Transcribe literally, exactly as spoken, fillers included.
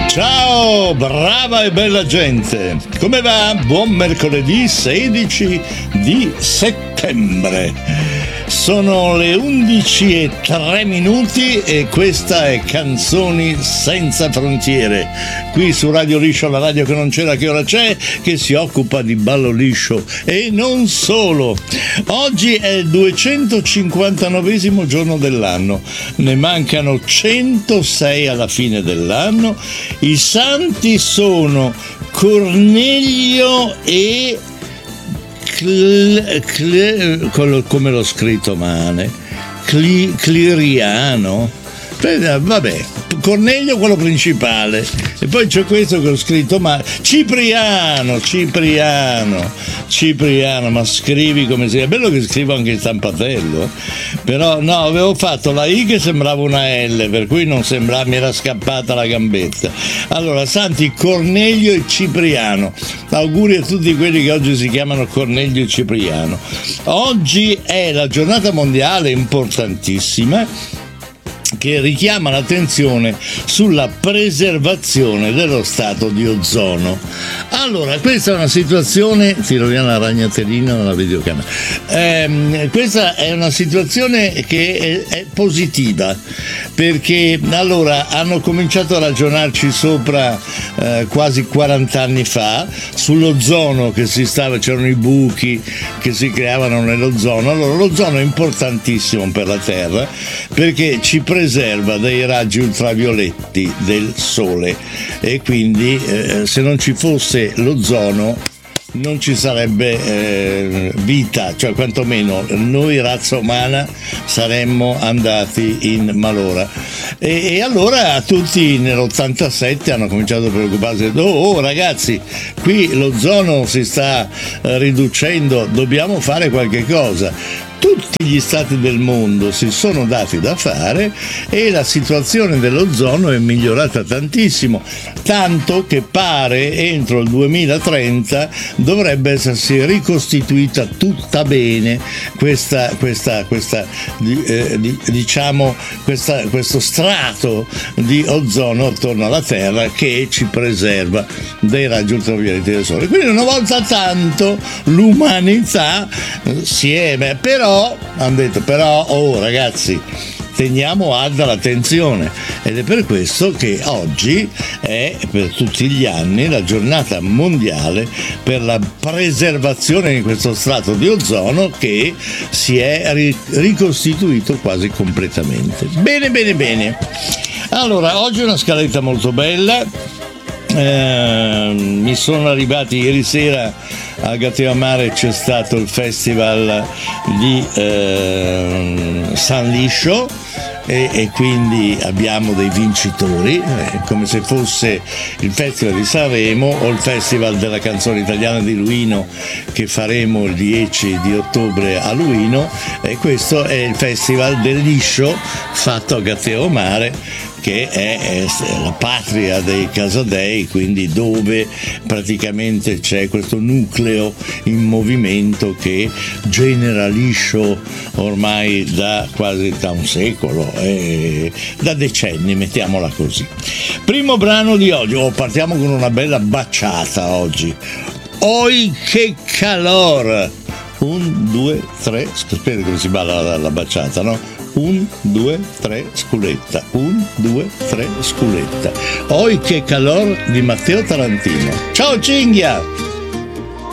Ciao, brava e bella gente! Come va? Buon mercoledì sedici di settembre. Sono le undici e tre minuti e questa è Canzoni Senza Frontiere. Qui su Radio Liscio, la radio che non c'era, che ora c'è, che si occupa di ballo liscio e non solo. Oggi è il duecentocinquantanovesimo giorno dell'anno, ne mancano centosei alla fine dell'anno. I santi sono Cornelio e Cl, cl, come l'ho scritto male, Cli, Cliriano, vabbè, Cornelio quello principale, e poi c'è questo che ho scritto male, Cipriano, Cipriano, Cipriano, ma scrivi come sia, è bello che scrivo anche in stampatello, però no, avevo fatto la I che sembrava una L, per cui non sembrava, mi era scappata la gambetta. Allora, santi Cornelio e Cipriano, auguri a tutti quelli che oggi si chiamano Cornelio e Cipriano. Oggi è la giornata mondiale importantissima che richiama l'attenzione sulla preservazione dello stato di ozono. Allora, questa è una situazione, tiro via la ragnatellina dalla videocamera, ehm, questa è una situazione che è, è positiva, perché allora hanno cominciato a ragionarci sopra eh, quasi quaranta anni fa sull'ozono, che si stava, c'erano i buchi che si creavano nell'ozono. Allora, l'ozono è importantissimo per la Terra perché ci preserva dai raggi ultravioletti del sole, e quindi eh, se non ci fosse l'ozono non ci sarebbe eh, vita, cioè quantomeno noi razza umana saremmo andati in malora. E, e allora tutti nell'ottantasette hanno cominciato a preoccuparsi, oh, oh ragazzi, qui l'ozono si sta eh, riducendo, dobbiamo fare qualche cosa. Tutti gli stati del mondo si sono dati da fare e la situazione dell'ozono è migliorata tantissimo, tanto che pare entro il duemilatrenta dovrebbe essersi ricostituita tutta bene questa, questa, questa eh, diciamo questa, questo strato di ozono attorno alla Terra che ci preserva dai raggi ultravioletti del Sole. Quindi una volta tanto l'umanità si è, però hanno detto però oh ragazzi, teniamo alta l'attenzione, ed è per questo che oggi è per tutti gli anni la giornata mondiale per la preservazione di questo strato di ozono che si è ricostituito quasi completamente. Bene, bene, bene. Allora, oggi è una scaletta molto bella. Eh, mi sono arrivati ieri sera a Gatteo Mare, c'è stato il festival di eh, San Liscio e, e quindi abbiamo dei vincitori, eh, come se fosse il festival di Sanremo o il festival della canzone italiana di Luino che faremo il dieci di ottobre a Luino, e questo è il festival del liscio fatto a Gatteo Mare, che è, è la patria dei Casadei, quindi dove praticamente c'è questo nucleo in movimento che genera liscio ormai da quasi da un secolo, eh, da decenni, mettiamola così. Primo brano di oggi, oh, partiamo con una bella baciata oggi. Oi che calor! Un, due, tre, aspetta come si balla la, la baciata, no? Un, due, tre, sculetta. Un, due, tre, sculetta. Oi che calor di Matteo Tarantino. Ciao Cinghia!